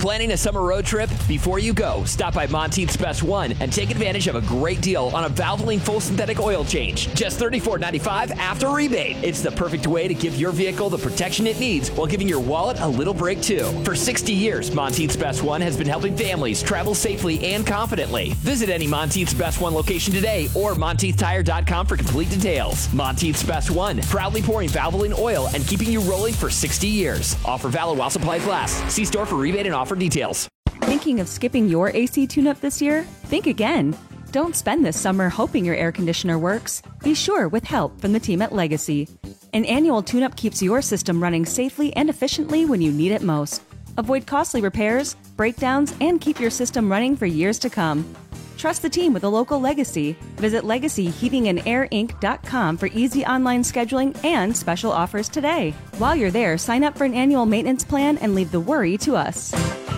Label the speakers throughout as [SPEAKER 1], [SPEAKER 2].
[SPEAKER 1] Planning a summer road trip? Before you go, stop by Monteith's Best One and take advantage of a great deal on a Valvoline full synthetic oil change. Just $34.95 after rebate. It's the perfect way to give your vehicle the protection it needs while giving your wallet a little break too. For 60 years, Monteith's Best One has been helping families travel safely and confidently. Visit any Monteith's Best One location today or MonteithTire.com for complete details. Monteith's Best One, proudly pouring Valvoline oil and keeping you rolling for 60 years. Offer valid while supplies last. See store for rebate and offer details.
[SPEAKER 2] Thinking of skipping your AC tune-up this year? Think again. Don't spend this summer hoping your air conditioner works. Be sure with help from the team at Legacy. An annual tune-up keeps your system running safely and efficiently when you need it most. Avoid costly repairs, breakdowns, and keep your system running for years to come. Trust the team with a local Legacy. Visit LegacyHeatingandAirInc.com for easy online scheduling and special offers today. While you're there, sign up for an annual maintenance plan and leave the worry to us.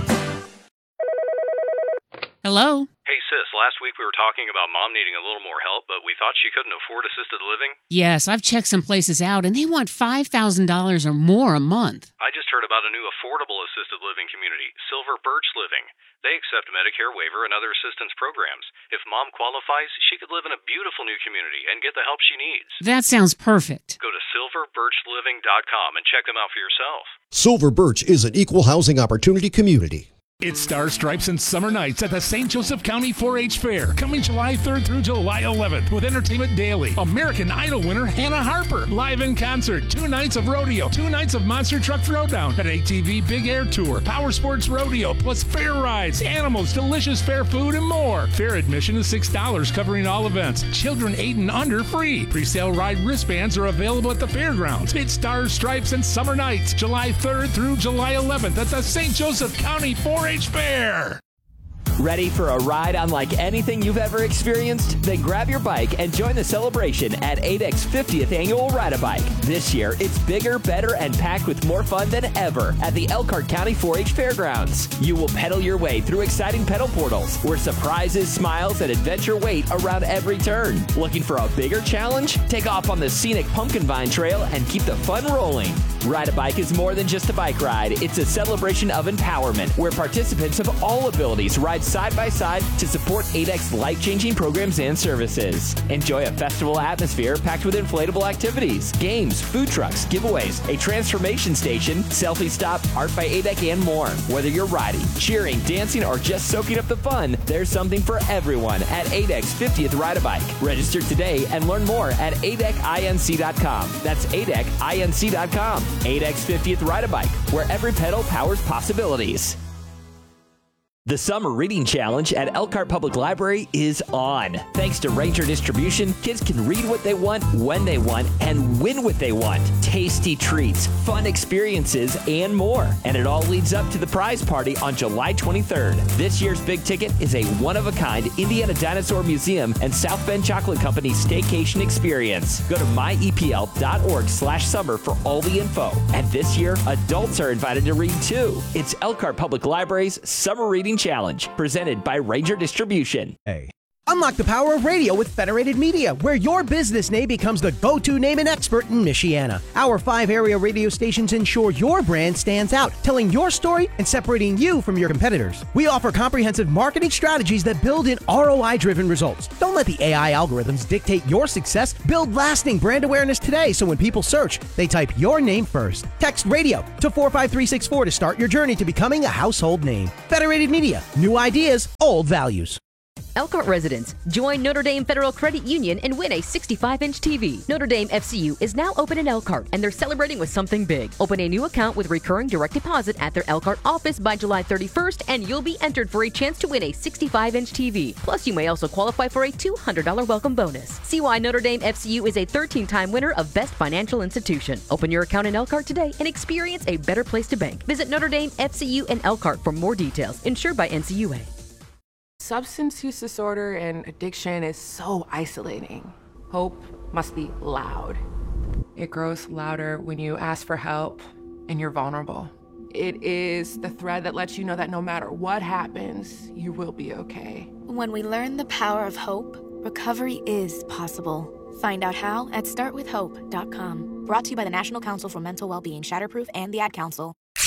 [SPEAKER 3] Hello?
[SPEAKER 4] Hey, sis, last week we were talking about Mom needing a little more help, but we thought she couldn't afford assisted living.
[SPEAKER 3] Yes, I've checked some places out, and they want $5,000 or more a month.
[SPEAKER 4] I just heard about a new affordable assisted living community, Silver Birch Living. They accept Medicare waiver and other assistance programs. If Mom qualifies, she could live in a beautiful new community and get the help she needs.
[SPEAKER 3] That sounds perfect.
[SPEAKER 4] Go to silverbirchliving.com and check them out for yourself.
[SPEAKER 5] Silver Birch is an equal housing opportunity community.
[SPEAKER 6] It's Stars, Stripes, and Summer Nights at the St. Joseph County 4-H Fair, coming July 3rd through July 11th with Entertainment Daily. American Idol winner Hannah Harper, live in concert, 2 nights of rodeo, 2 nights of Monster Truck Throwdown, an ATV Big Air Tour, Power Sports Rodeo, plus fair rides, animals, delicious fair food, and more. Fair admission is $6, covering all events. Children 8 and under free. Pre-sale ride wristbands are available at the fairgrounds. It's Stars, Stripes, and Summer Nights, July 3rd through July 11th at the St. Joseph County 4-H Fair.
[SPEAKER 1] Ready for a ride unlike anything you've ever experienced? Then grab your bike and join the celebration at ADEC's 50th Annual Ride-A-Bike. This year, it's bigger, better, and packed with more fun than ever at the Elkhart County 4-H Fairgrounds. You will pedal your way through exciting pedal portals where surprises, smiles, and adventure wait around every turn. Looking for a bigger challenge? Take off on the scenic Pumpkin Vine Trail and keep the fun rolling. Ride-A-Bike is more than just a bike ride. It's a celebration of empowerment where participants of all abilities ride side by side to support ADEC's life-changing programs and services. Enjoy a festival atmosphere packed with inflatable activities, games, food trucks, giveaways, a transformation station, selfie stop, art by ADEC, and more. Whether you're riding, cheering, dancing, or just soaking up the fun, there's something for everyone at ADEC's 50th Ride-A-Bike. Register today and learn more at ADECinc.com. That's ADECinc.com. ADEC's 50th Ride-A-Bike, where every pedal powers possibilities. The Summer Reading Challenge at Elkhart Public Library is on. Thanks to Ranger Distribution, kids can read what they want, when they want, and win what they want. Tasty treats, fun experiences, and more. And it all leads up to the prize party on July 23rd. This year's big ticket is a one-of-a-kind Indiana Dinosaur Museum and South Bend Chocolate Company staycation experience. Go to myepl.org/summer for all the info. And this year, adults are invited to read too. It's Elkhart Public Library's Summer Reading Challenge, presented by Ranger Distribution.
[SPEAKER 7] Hey. Unlock the power of radio with Federated Media, where your business name becomes the go-to name and expert in Michiana. Our 5 area radio stations ensure your brand stands out, telling your story and separating you from your competitors. We offer comprehensive marketing strategies that build in ROI-driven results. Don't let the AI algorithms dictate your success. Build lasting brand awareness today so when people search, they type your name first. Text radio to 45364 to start your journey to becoming a household name. Federated Media, new ideas, old values.
[SPEAKER 8] Elkhart residents, join Notre Dame Federal Credit Union and win a 65-inch TV. Notre Dame FCU is now open in Elkhart, and they're celebrating with something big. Open a new account with recurring direct deposit at their Elkhart office by July 31st, and you'll be entered for a chance to win a 65-inch TV. Plus, you may also qualify for a $200 welcome bonus. See why Notre Dame FCU is a 13-time winner of Best Financial Institution. Open your account in Elkhart today and experience a better place to bank. Visit Notre Dame FCU in Elkhart for more details. Insured by NCUA.
[SPEAKER 9] Substance use disorder and addiction is so isolating. Hope must be loud. It grows louder when you ask for help and you're vulnerable. It is the thread that lets you know that no matter what happens, you will be okay.
[SPEAKER 10] When we learn the power of hope, recovery is possible. Find out how at startwithhope.com. Brought to you by the National Council for Mental Wellbeing, Shatterproof, and the Ad Council.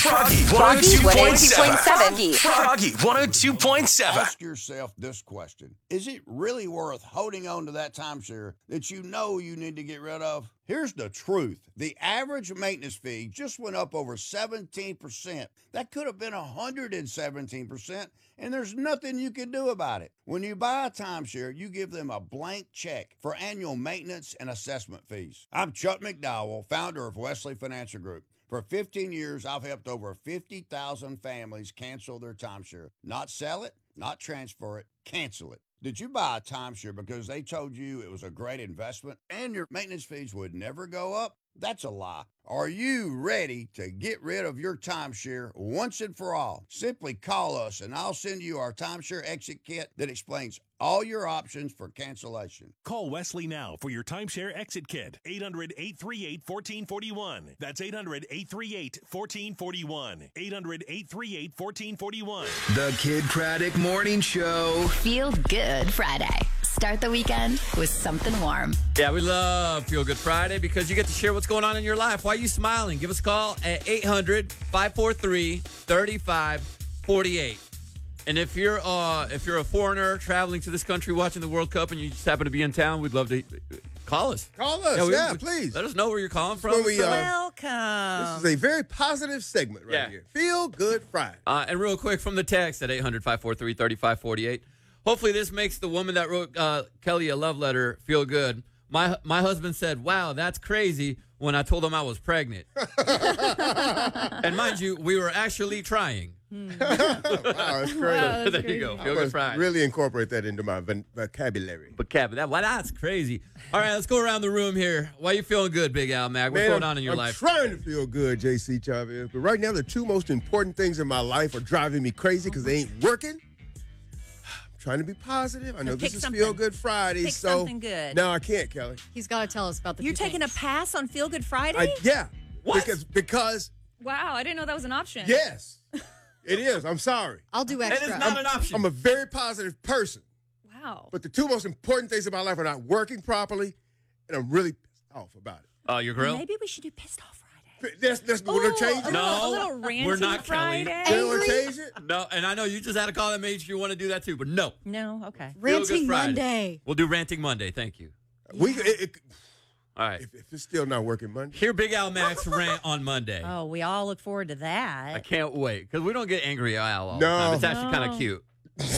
[SPEAKER 11] Froggy
[SPEAKER 12] 102.7.
[SPEAKER 11] Froggy 102.7.
[SPEAKER 13] Ask yourself this question. Is it really worth holding on to that timeshare that you know you need to get rid of? Here's the truth. The average maintenance fee just went up over 17%. That could have been 117%, and there's nothing you can do about it. When you buy a timeshare, you give them a blank check for annual maintenance and assessment fees. I'm Chuck McDowell, founder of Wesley Financial Group. For 15 years, I've helped over 50,000 families cancel their timeshare. Not sell it, not transfer it, cancel it. Did you buy a timeshare because they told you it was a great investment and your maintenance fees would never go up? That's a lie. Are you ready to get rid of your timeshare once and for all? Simply call us and I'll send you our timeshare exit kit that explains all your options for cancellation.
[SPEAKER 14] Call Wesley now for your timeshare exit kit. 800-838-1441. That's 800-838-1441. 800-838-1441.
[SPEAKER 11] The Kid Craddock Morning Show.
[SPEAKER 12] Feel Good Friday. Start the weekend with something warm.
[SPEAKER 15] Yeah, we love Feel Good Friday because you get to share what's going on in your life. Why are you smiling? Give us a call at 800-543-3548. And if you're a foreigner traveling to this country watching the World Cup and you just happen to be in town, we'd love to call us.
[SPEAKER 16] Call us, please.
[SPEAKER 15] Let us know where you're calling from.
[SPEAKER 16] Welcome. This is a very positive segment right here. Feel Good Friday.
[SPEAKER 15] And real quick from the text at 800-543-3548. Hopefully this makes the woman that wrote Kelly a love letter feel good. My husband said, "Wow, that's crazy," when I told him I was pregnant. And mind you, we were actually trying.
[SPEAKER 16] Wow, that's great.
[SPEAKER 15] There you go. Feel Good Friday.
[SPEAKER 16] Really incorporate that into my vocabulary.
[SPEAKER 15] Well, that's crazy. All right, let's go around the room here. Why are you feeling good, Big Al Mac? What's going on in your life?
[SPEAKER 16] I'm trying to feel good, JC Chavez. But right now, the two most important things in my life are driving me crazy because they ain't working. Trying to be positive. I know this is Feel Good Friday,
[SPEAKER 17] pick
[SPEAKER 16] so
[SPEAKER 17] something good.
[SPEAKER 16] No, I can't, Kelly.
[SPEAKER 17] He's got to tell us about the. You're taking a pass on Feel Good Friday?
[SPEAKER 16] Yeah.
[SPEAKER 17] What?
[SPEAKER 16] Because.
[SPEAKER 18] Wow, I didn't know that was an option.
[SPEAKER 16] Yes, it is. I'm sorry.
[SPEAKER 17] I'll do extra.
[SPEAKER 15] It is not an option.
[SPEAKER 16] I'm a very positive person.
[SPEAKER 18] Wow.
[SPEAKER 16] But the two most important things in my life are not working properly, and I'm really pissed off about it.
[SPEAKER 15] Oh, your grill?
[SPEAKER 17] Maybe we should do Pissed Off Friday.
[SPEAKER 16] That's we're gonna change it.
[SPEAKER 18] A little ranty
[SPEAKER 15] we're not,
[SPEAKER 18] Friday.
[SPEAKER 15] Kelly.
[SPEAKER 16] They want to change it?
[SPEAKER 15] No, and I know you just had a call that made you want to do that too, but no.
[SPEAKER 17] No, okay.
[SPEAKER 18] Ranting Monday.
[SPEAKER 15] We'll do Ranting Monday. Thank you.
[SPEAKER 16] All
[SPEAKER 15] right.
[SPEAKER 16] If it's still not working Monday.
[SPEAKER 15] Hear Big Al Max rant on Monday.
[SPEAKER 17] Oh, we all look forward to that.
[SPEAKER 15] I can't wait because we don't get angry Al all the time. It's actually kind of cute.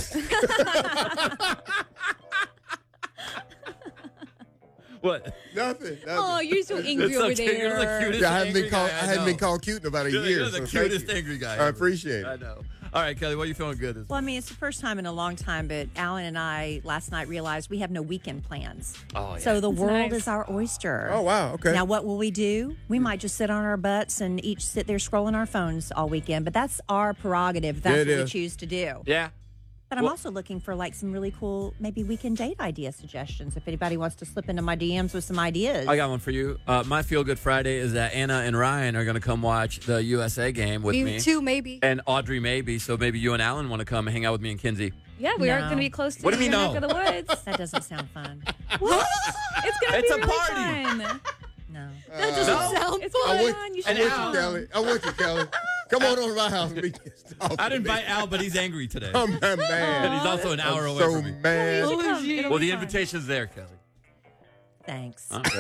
[SPEAKER 15] What?
[SPEAKER 16] Nothing.
[SPEAKER 18] Oh, you're so angry over there.
[SPEAKER 15] You're the cutest
[SPEAKER 16] I haven't
[SPEAKER 15] angry guy I
[SPEAKER 16] hadn't been called cute in about a year.
[SPEAKER 15] You're the cutest angry guy.
[SPEAKER 16] I appreciate it.
[SPEAKER 15] I know. All right, Kelly, what are you feeling good this
[SPEAKER 17] Well, I mean, it's the first time in a long time, but Alan and I last night realized we have no weekend plans.
[SPEAKER 15] Oh, yeah.
[SPEAKER 17] So the
[SPEAKER 18] That's
[SPEAKER 17] world
[SPEAKER 18] nice.
[SPEAKER 17] is our oyster.
[SPEAKER 16] Oh, wow. Okay.
[SPEAKER 17] Now, what will we do? We might just sit on our butts and each sit there scrolling our phones all weekend, but that's our prerogative. That's what we choose to do.
[SPEAKER 15] Yeah.
[SPEAKER 17] But I'm also looking for like some really cool, maybe weekend date idea suggestions. If anybody wants to slip into my DMs with some ideas.
[SPEAKER 15] I got one for you. My Feel Good Friday is that Anna and Ryan are going to come watch the USA game with me.
[SPEAKER 18] Me too, maybe.
[SPEAKER 15] And Audrey maybe. So maybe you and Alan want to come and hang out with me and Kinsey.
[SPEAKER 18] Yeah, we are going to be close to
[SPEAKER 15] What do you mean,
[SPEAKER 18] your neck
[SPEAKER 15] no?
[SPEAKER 18] of the woods.
[SPEAKER 17] That doesn't sound fun.
[SPEAKER 18] What? It's going to be
[SPEAKER 15] It's a
[SPEAKER 18] really
[SPEAKER 15] party.
[SPEAKER 18] fun.
[SPEAKER 17] No.
[SPEAKER 18] That doesn't sound
[SPEAKER 16] I
[SPEAKER 18] fun.
[SPEAKER 16] want you, Kelly. I want you, Kelly. Come on over to my house and be pissed off.
[SPEAKER 15] I'd invite Al, but he's angry today.
[SPEAKER 16] I'm mad.
[SPEAKER 15] And he's also an hour away from me.
[SPEAKER 16] So mad.
[SPEAKER 15] Well, the invitation's there, Kelly.
[SPEAKER 17] Thanks.
[SPEAKER 15] Okay.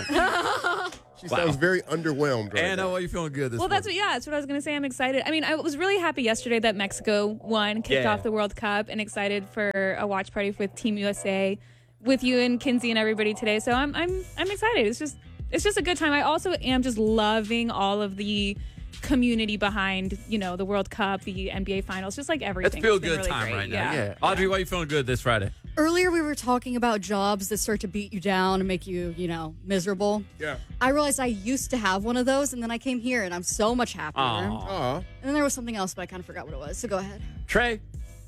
[SPEAKER 16] She sounds very underwhelmed right
[SPEAKER 15] Anna,
[SPEAKER 16] now.
[SPEAKER 15] what are you feeling good this
[SPEAKER 18] Well,
[SPEAKER 15] morning?
[SPEAKER 18] that's what I was going to say. I'm excited. I mean, I was really happy yesterday that Mexico won, kicked
[SPEAKER 15] Yeah.
[SPEAKER 18] off the World Cup, and excited for a watch party with Team USA with you and Kinsey and everybody today. So I'm excited. It's just a good time. I also am just loving all of the community behind, the World Cup, the NBA Finals, just like everything.
[SPEAKER 15] It's feel
[SPEAKER 18] It's been
[SPEAKER 15] good
[SPEAKER 18] really
[SPEAKER 15] time
[SPEAKER 18] great.
[SPEAKER 15] right now. Yeah. Audrey, why are you feeling good this Friday?
[SPEAKER 19] Earlier, we were talking about jobs that start to beat you down and make you, miserable.
[SPEAKER 16] Yeah.
[SPEAKER 19] I realized I used to have one of those, and then I came here, and I'm so much happier.
[SPEAKER 16] Aw.
[SPEAKER 19] And then there was something else, but I kind of forgot what it was. So go ahead.
[SPEAKER 15] Trey?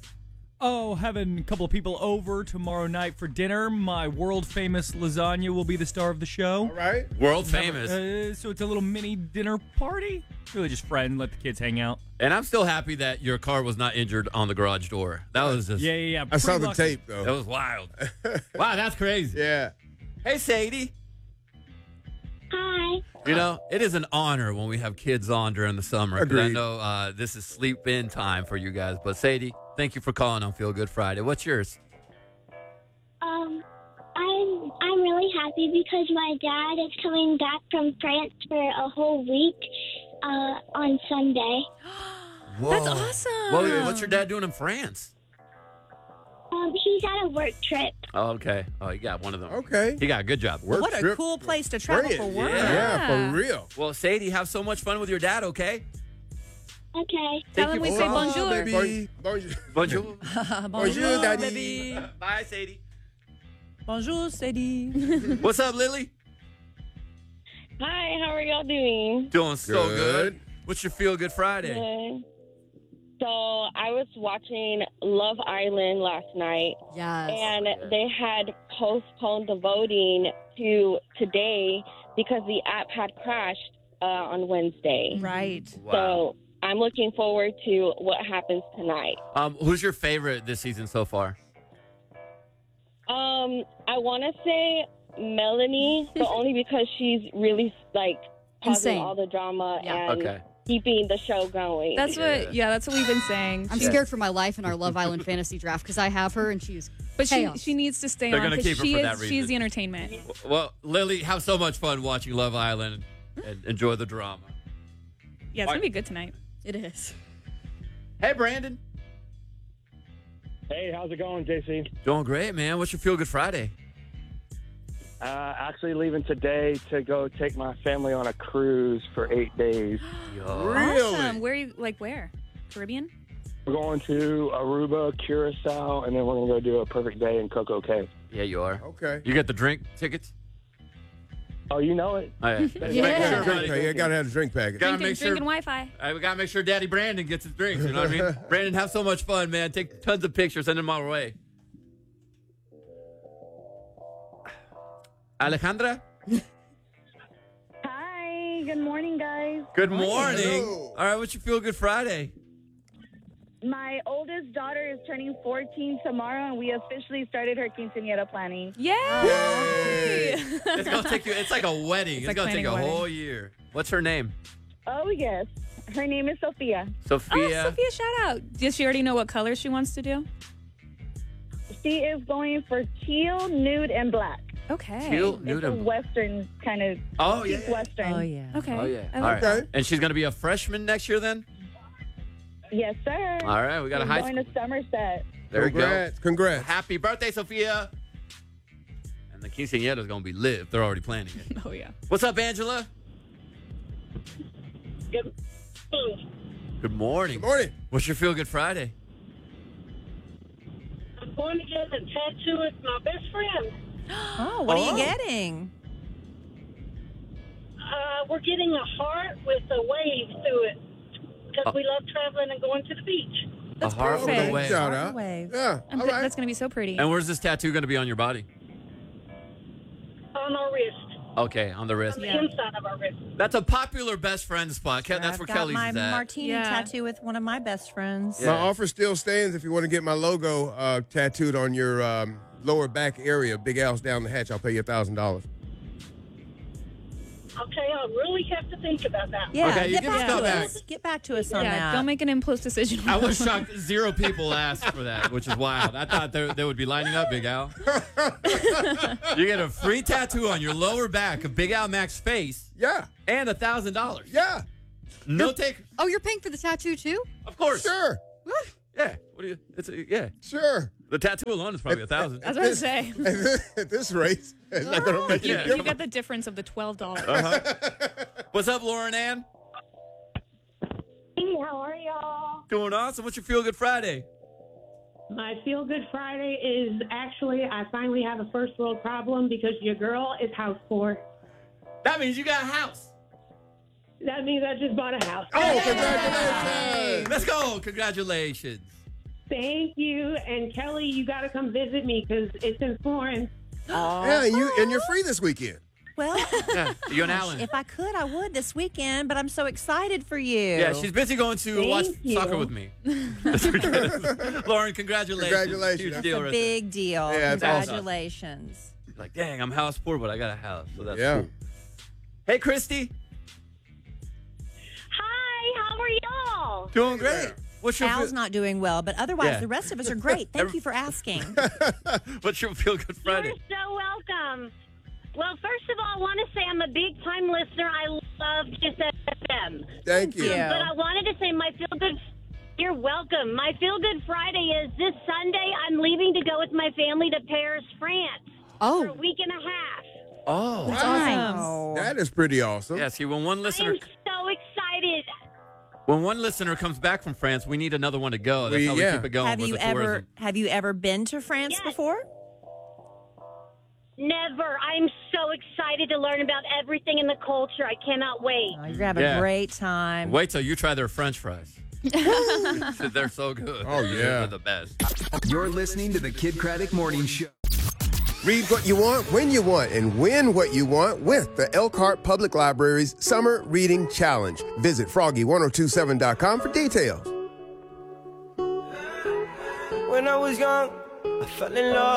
[SPEAKER 20] Oh, having a couple of people over tomorrow night for dinner. My world-famous lasagna will be the star of the show.
[SPEAKER 16] All right.
[SPEAKER 15] World famous.
[SPEAKER 20] So it's a little mini dinner party. Really just friend, let the kids hang out.
[SPEAKER 15] And I'm still happy that your car was not injured on the garage door. That was just...
[SPEAKER 20] Yeah.
[SPEAKER 16] I saw
[SPEAKER 20] Pretty
[SPEAKER 16] the
[SPEAKER 20] lucky.
[SPEAKER 16] tape, though.
[SPEAKER 15] That was wild. Wow, that's crazy.
[SPEAKER 16] Yeah.
[SPEAKER 15] Hey, Sadie.
[SPEAKER 21] Hi.
[SPEAKER 15] You know, it is an honor when we have kids on during the summer. 'Cause I know this is sleep-in time for you guys. But, Sadie, thank you for calling on Feel Good Friday. What's yours?
[SPEAKER 21] I'm really happy because my dad is coming back from France for a whole week on Sunday.
[SPEAKER 15] Whoa.
[SPEAKER 18] That's awesome.
[SPEAKER 15] Well, what's your dad doing in France?
[SPEAKER 21] He's at a work trip.
[SPEAKER 15] Oh, okay. Oh, he got one of them.
[SPEAKER 16] Okay.
[SPEAKER 15] He got a good job.
[SPEAKER 17] What a cool place to travel for work.
[SPEAKER 16] Yeah, for real.
[SPEAKER 15] Well, Sadie, have so much fun with your dad, okay?
[SPEAKER 21] Okay.
[SPEAKER 18] Tell him we say bonjour.
[SPEAKER 16] Baby.
[SPEAKER 15] Bonjour.
[SPEAKER 16] Bonjour, daddy.
[SPEAKER 15] Baby. Bye, Sadie.
[SPEAKER 17] Bonjour, Sadie.
[SPEAKER 15] What's up, Lily?
[SPEAKER 22] Hi, how are y'all doing?
[SPEAKER 15] Doing so good. What's your Feel Good Friday?
[SPEAKER 22] Good. So I was watching Love Island last night.
[SPEAKER 19] Yes.
[SPEAKER 22] And they had postponed the voting to today because the app had crashed on Wednesday.
[SPEAKER 17] Right.
[SPEAKER 15] Wow.
[SPEAKER 22] So I'm looking forward to what happens tonight.
[SPEAKER 15] Who's your favorite this season so far?
[SPEAKER 22] I want to say Melanie, but only because she's really like causing
[SPEAKER 19] Insane.
[SPEAKER 22] all the drama and
[SPEAKER 15] Okay.
[SPEAKER 22] keeping the show going.
[SPEAKER 18] That's that's what we've been saying.
[SPEAKER 19] I'm scared for my life in our Love Island fantasy draft because I have her and she's
[SPEAKER 18] But
[SPEAKER 19] chaos.
[SPEAKER 18] she needs to stay
[SPEAKER 15] They're
[SPEAKER 18] on
[SPEAKER 15] gonna
[SPEAKER 18] because
[SPEAKER 15] keep her for that
[SPEAKER 18] she's
[SPEAKER 15] reason.
[SPEAKER 18] the entertainment.
[SPEAKER 15] Well, Lily, have so much fun watching Love Island and enjoy the drama.
[SPEAKER 18] Yeah, it's going to be good tonight.
[SPEAKER 19] It is.
[SPEAKER 15] Hey, Brandon.
[SPEAKER 23] Hey, how's it going, JC?
[SPEAKER 15] Doing great, man. What's your Feel Good Friday?
[SPEAKER 23] Actually leaving today to go take my family on a cruise for 8 days.
[SPEAKER 18] Awesome. Where are you, where? Caribbean?
[SPEAKER 23] We're going to Aruba, Curacao, and then we're going to go do a perfect day in Coco Cay.
[SPEAKER 15] Yeah, you are.
[SPEAKER 16] Okay.
[SPEAKER 15] You get the drink tickets?
[SPEAKER 23] Oh, you know it?
[SPEAKER 15] Oh, yeah.
[SPEAKER 16] Yeah. You gotta have a drink package.
[SPEAKER 15] Gotta make sure.
[SPEAKER 18] Drinking Wi-Fi.
[SPEAKER 15] We gotta make sure Daddy Brandon gets his drinks. You know what I mean? Brandon, have so much fun, man. Take tons of pictures, send them our way. Alejandra?
[SPEAKER 22] Hi, good morning, guys.
[SPEAKER 15] Good morning. All right, what's your Feel Good Friday?
[SPEAKER 22] My oldest daughter is turning 14 tomorrow, and we officially started her quinceañera planning.
[SPEAKER 18] Yay!
[SPEAKER 15] It's gonna take you. It's like a wedding. It's
[SPEAKER 18] like
[SPEAKER 15] gonna take
[SPEAKER 18] planning
[SPEAKER 15] a
[SPEAKER 18] a wedding.
[SPEAKER 15] whole year. What's her name?
[SPEAKER 22] Oh, yes. Her name is Sophia.
[SPEAKER 15] Sophia.
[SPEAKER 18] Oh, Sophia, shout out. Does she already know what color she wants to do?
[SPEAKER 22] She is going for teal, nude, and black.
[SPEAKER 18] Okay.
[SPEAKER 15] Teal, nude,
[SPEAKER 22] It's a
[SPEAKER 15] and
[SPEAKER 22] Western kind of
[SPEAKER 15] Oh, yeah.
[SPEAKER 22] cheap Western.
[SPEAKER 17] Oh, yeah.
[SPEAKER 18] Okay.
[SPEAKER 15] Oh yeah.
[SPEAKER 18] I
[SPEAKER 15] All
[SPEAKER 18] like
[SPEAKER 15] right.
[SPEAKER 18] that.
[SPEAKER 15] And she's gonna be a freshman next year, then.
[SPEAKER 22] Yes, sir.
[SPEAKER 15] All right, we got a
[SPEAKER 22] She's
[SPEAKER 15] high
[SPEAKER 22] going
[SPEAKER 15] school.
[SPEAKER 22] to Somerset.
[SPEAKER 15] There we go.
[SPEAKER 16] Congrats.
[SPEAKER 15] Happy birthday, Sophia. And the quinceañera is gonna be lit. They're already planning it.
[SPEAKER 18] Oh, yeah.
[SPEAKER 15] What's up, Angela?
[SPEAKER 22] Good.
[SPEAKER 15] Good morning.
[SPEAKER 16] Good morning.
[SPEAKER 15] What's your Feel Good Friday?
[SPEAKER 22] I'm going to get a tattoo with my best friend.
[SPEAKER 17] Oh, what are you getting?
[SPEAKER 22] We're getting a heart with a wave through it because we love traveling and going to the beach.
[SPEAKER 18] That's
[SPEAKER 15] a heart with a
[SPEAKER 18] perfect.
[SPEAKER 15] wave.
[SPEAKER 16] Shout out.
[SPEAKER 17] Wave.
[SPEAKER 16] Yeah. All right.
[SPEAKER 18] That's going to be so pretty.
[SPEAKER 15] And where's this tattoo gonna be on your body?
[SPEAKER 22] On our wrist.
[SPEAKER 15] Okay, on the wrist.
[SPEAKER 22] On the inside of our wrist.
[SPEAKER 15] That's a popular best friend spot. That's
[SPEAKER 17] I've
[SPEAKER 15] where
[SPEAKER 17] got
[SPEAKER 15] Kelly's
[SPEAKER 17] my
[SPEAKER 15] is at.
[SPEAKER 17] martini tattoo with one of my best friends.
[SPEAKER 16] My offer still stands if you want to get my logo tattooed on your lower back area. Big Al's down the hatch. I'll pay you $1,000.
[SPEAKER 22] Okay, I'll really have to think about that.
[SPEAKER 17] Yeah,
[SPEAKER 15] Okay, you
[SPEAKER 17] get
[SPEAKER 15] give
[SPEAKER 17] back
[SPEAKER 15] us
[SPEAKER 17] to
[SPEAKER 15] back.
[SPEAKER 17] us. Get back to us on
[SPEAKER 18] Yeah,
[SPEAKER 17] that.
[SPEAKER 18] don't make an impulse decision.
[SPEAKER 15] I was shocked. 0 people asked for that, which is wild. I thought they would be lining up, Big Al. You get a free tattoo on your lower back of Big Al Mac's face.
[SPEAKER 16] Yeah.
[SPEAKER 15] And $1,000.
[SPEAKER 16] Yeah.
[SPEAKER 15] No take.
[SPEAKER 19] Oh, you're paying for the tattoo too?
[SPEAKER 15] Of course.
[SPEAKER 16] Sure.
[SPEAKER 15] Yeah. What do you? Yeah.
[SPEAKER 16] Sure.
[SPEAKER 15] The tattoo alone is probably $1,000.
[SPEAKER 18] I was about to say.
[SPEAKER 16] At this rate, it's not going to make
[SPEAKER 18] You,
[SPEAKER 16] you
[SPEAKER 18] you got the difference of the $12.
[SPEAKER 15] What's up, Lauren Ann?
[SPEAKER 22] Hey, how are y'all?
[SPEAKER 15] Doing awesome. What's your Feel Good Friday?
[SPEAKER 22] My Feel Good Friday is actually, I finally have a first world problem because your girl is house poor.
[SPEAKER 15] That means you got a house.
[SPEAKER 22] That means I just bought a house.
[SPEAKER 15] Oh, congratulations. Let's go. Congratulations.
[SPEAKER 22] Thank you. And Kelly, you got to come visit me because it's in Florence.
[SPEAKER 16] Yeah, and you're free this weekend.
[SPEAKER 17] Well,
[SPEAKER 15] Yeah, you and Alan.
[SPEAKER 17] if I could, I would this weekend, but I'm so excited for you.
[SPEAKER 15] Yeah, she's busy going to watch soccer with me. Lauren, congratulations.
[SPEAKER 16] Congratulations.
[SPEAKER 15] Huge
[SPEAKER 16] That's
[SPEAKER 15] deal
[SPEAKER 17] a
[SPEAKER 15] right
[SPEAKER 17] big deal.
[SPEAKER 16] Yeah, that's awesome.
[SPEAKER 17] Congratulations.
[SPEAKER 15] there. Like, dang, I'm house poor, but I got a house. So that's
[SPEAKER 16] Yeah.
[SPEAKER 15] cool. Hey, Christy.
[SPEAKER 2] Hi, how are y'all?
[SPEAKER 15] Doing great. What's your
[SPEAKER 17] Al's not doing well, but otherwise
[SPEAKER 15] Yeah.
[SPEAKER 17] the rest of us are great. Thank you for asking.
[SPEAKER 15] What's your Feel Good Friday?
[SPEAKER 2] You're so welcome. Well, first of all, I want to say I'm a big-time listener. I love Kiss FM.
[SPEAKER 16] Thank you.
[SPEAKER 2] But I wanted to say my Feel Good... You're welcome. My Feel Good Friday is this Sunday. I'm leaving to go with my family to Paris, France.
[SPEAKER 19] Oh.
[SPEAKER 2] For a week and a half.
[SPEAKER 15] Oh,
[SPEAKER 17] That's awesome.
[SPEAKER 16] That is pretty awesome.
[SPEAKER 15] Yeah, see, when one
[SPEAKER 2] I
[SPEAKER 15] listener
[SPEAKER 2] am so excited.
[SPEAKER 15] when one listener comes back from France, we need another one to go. That's how we keep it going
[SPEAKER 17] Have
[SPEAKER 15] with
[SPEAKER 17] you
[SPEAKER 15] the
[SPEAKER 17] ever
[SPEAKER 15] tourism.
[SPEAKER 17] have you ever been to France before?
[SPEAKER 2] Never. I'm so excited to learn about everything in the culture. I cannot wait.
[SPEAKER 17] Oh, you're gonna have a great time.
[SPEAKER 15] Wait till you try their French fries. They're so good.
[SPEAKER 16] Oh, yeah.
[SPEAKER 15] They're the best.
[SPEAKER 11] You're listening to the Kid Craddock Morning Show.
[SPEAKER 16] Read what you want, when you want, and win what you want with the Elkhart Public Library's Summer Reading Challenge. Visit froggy1027.com for details.
[SPEAKER 3] When I was young, I fell in love.